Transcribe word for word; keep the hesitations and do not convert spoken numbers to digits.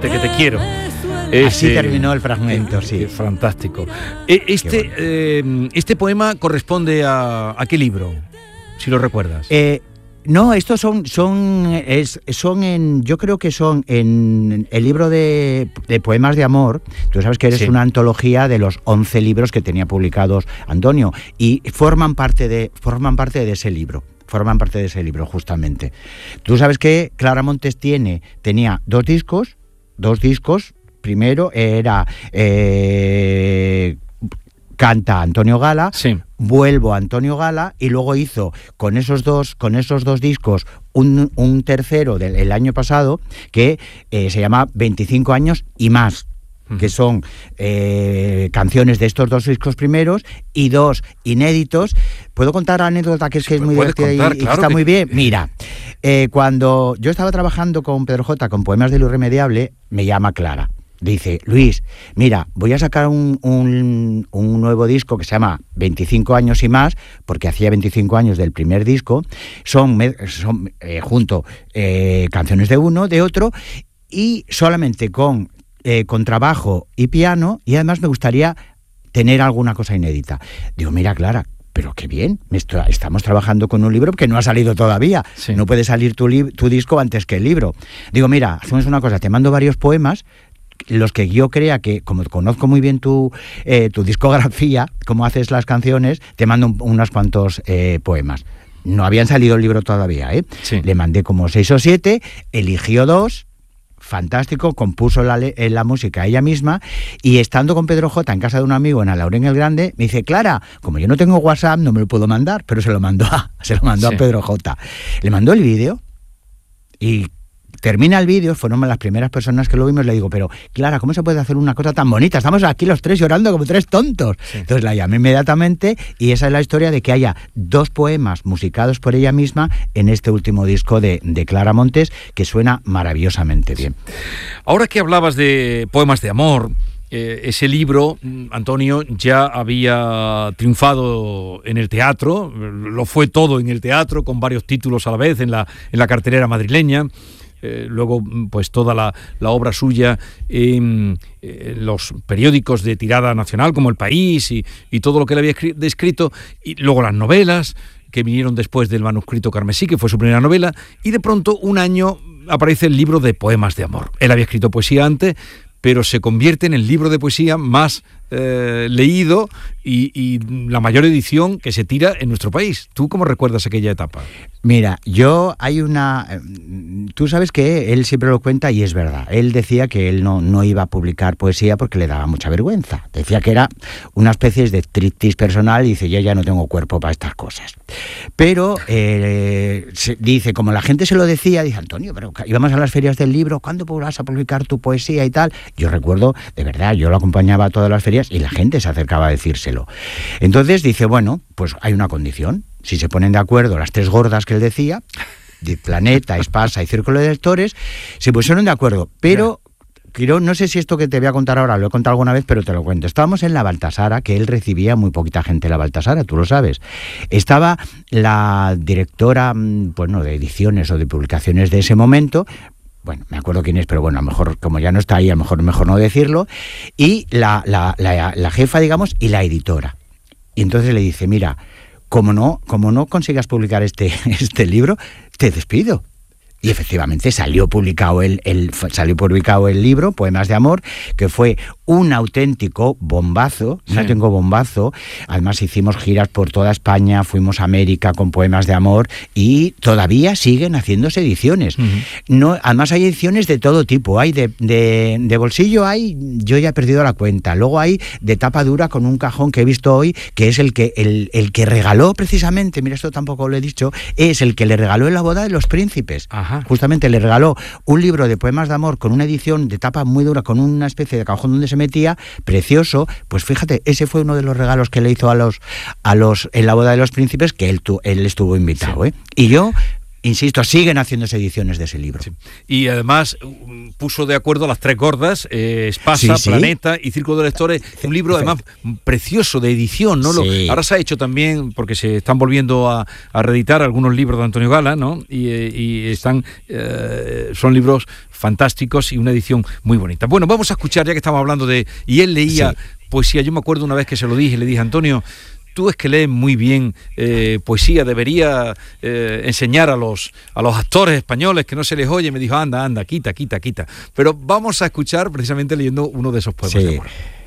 decirte que te quiero. Es, Así terminó el fragmento, eh, sí. Eh, fantástico. Eh, este, bueno. eh, este poema corresponde a, ¿a qué libro? Si lo recuerdas. Eh, no, estos son, son, es, son en, yo creo que son en el libro de, de poemas de amor. Tú sabes que eres sí. una antología de los once libros que tenía publicados Antonio y forman parte de, forman parte de ese libro. Forman parte de ese libro, justamente. Tú sabes que Clara Montes tiene, tenía dos discos, dos discos. Primero era eh, Canta Antonio Gala, sí. Vuelvo a Antonio Gala, y luego hizo con esos dos, con esos dos discos un, un tercero del el año pasado que eh, se llama veinticinco años y más, que son eh, canciones de estos dos discos primeros y dos inéditos. ¿Puedo contar la anécdota que es, que es muy divertida contar, y, y claro está que... muy bien? Mira, eh, cuando yo estaba trabajando con Pedro J, con Poemas de lo Irremediable, me llama Clara. Dice, Luis, mira, voy a sacar un, un, un nuevo disco que se llama veinticinco años y más, porque hacía veinticinco años del primer disco, son, son eh, junto eh, canciones de uno, de otro, y solamente con eh, contrabajo y piano, y además me gustaría tener alguna cosa inédita. Digo, mira, Clara, pero qué bien, estamos trabajando con un libro que no ha salido todavía, sí. no puede salir tu, li- tu disco antes que el libro. Digo, mira, hacemos una cosa, te mando varios poemas, los que yo crea que, como conozco muy bien tu, eh, tu discografía, cómo haces las canciones, te mando un, unos cuantos eh, poemas. No habían salido el libro todavía, ¿eh? Sí. Le mandé como seis o siete, eligió dos, fantástico, compuso la, la música ella misma, y estando con Pedro J en casa de un amigo en Alhaurín el Grande, me dice, Clara, como yo no tengo WhatsApp, no me lo puedo mandar, pero se lo mandó a, se lo mandó sí. a Pedro J. Le mandó el vídeo y termina el vídeo, fueron las primeras personas que lo vimos, le digo, pero Clara, ¿cómo se puede hacer una cosa tan bonita? Estamos aquí los tres llorando como tres tontos. Sí. Entonces la llamé inmediatamente y esa es la historia de que haya dos poemas musicados por ella misma en este último disco de, de Clara Montes, que suena maravillosamente bien. Ahora que hablabas de poemas de amor, eh, ese libro, Antonio, ya había triunfado en el teatro, lo fue todo en el teatro, con varios títulos a la vez en la, en la cartelera madrileña. Eh, luego, pues toda la, la obra suya en eh, los periódicos de tirada nacional como El País y, y todo lo que él había escri- descrito, y luego las novelas que vinieron después del manuscrito carmesí, que fue su primera novela, y de pronto un año aparece el libro de poemas de amor. Él había escrito poesía antes, pero se convierte en el libro de poesía más eh, leído y, y la mayor edición que se tira en nuestro país. ¿Tú cómo recuerdas aquella etapa? Mira, yo hay una... Tú sabes que él siempre lo cuenta y es verdad. Él decía que él no, no iba a publicar poesía porque le daba mucha vergüenza. Decía que era una especie de striptease personal y dice, yo ya no tengo cuerpo para estas cosas. Pero eh, se, dice, como la gente se lo decía, dice, Antonio, pero íbamos a las ferias del libro, ¿cuándo vas a publicar tu poesía y tal? Yo recuerdo, de verdad, yo lo acompañaba a todas las ferias y la gente se acercaba a decírselo. Entonces dice, bueno, pues hay una condición. Si se ponen de acuerdo las tres gordas que él decía, de Planeta, Espasa y Círculo de Lectores, se pusieron de acuerdo. Pero, quiero, no sé si esto que te voy a contar ahora lo he contado alguna vez, pero te lo cuento. Estábamos en la Baltasara, que él recibía muy poquita gente en la Baltasara, tú lo sabes. Estaba la directora, bueno, de ediciones o de publicaciones de ese momento. Bueno, me acuerdo quién es, pero bueno, a lo mejor, como ya no está ahí, a lo mejor mejor no decirlo. Y la, la, la, la jefa, digamos, y la editora. Y entonces le dice, mira, como no, como no consigas publicar este, este libro, te despido. Y efectivamente salió publicado el, el, salió publicado el libro, Poemas de Amor, que fue un auténtico bombazo, sí. no tengo bombazo. Además hicimos giras por toda España, fuimos a América con Poemas de Amor y todavía siguen haciéndose ediciones. Uh-huh. No, además hay ediciones de todo tipo, hay de, de, de bolsillo, hay, yo ya he perdido la cuenta. Luego hay de tapa dura con un cajón que he visto hoy, que es el que, el, el que regaló precisamente, mira, esto tampoco lo he dicho, es el que le regaló en la boda de los príncipes. Ajá. Justamente le regaló un libro de poemas de amor con una edición de tapa muy dura, con una especie de cajón donde se metía, precioso. Pues fíjate, ese fue uno de los regalos que le hizo a los, a los en la boda de los príncipes, que él, tu, él estuvo invitado, sí. ¿eh? Y yo insisto, siguen haciéndose ediciones de ese libro. Sí. Y además puso de acuerdo a las tres gordas, eh, Espasa, sí, sí. Planeta y Círculo de Lectores, un libro además precioso de edición, ¿no? Sí. Lo, ahora se ha hecho también, porque se están volviendo a, a reeditar algunos libros de Antonio Gala, ¿no? Y, y están, eh, son libros fantásticos y una edición muy bonita. Bueno, vamos a escuchar, ya que estamos hablando de... Y él leía sí. poesía, yo me acuerdo una vez que se lo dije, le dije, Antonio, tú es que lees muy bien eh, poesía, debería eh, enseñar a los, a los actores españoles que no se les oye. Me dijo, anda, anda, quita, quita, quita. Pero vamos a escuchar precisamente leyendo uno de esos poemas sí. de amor.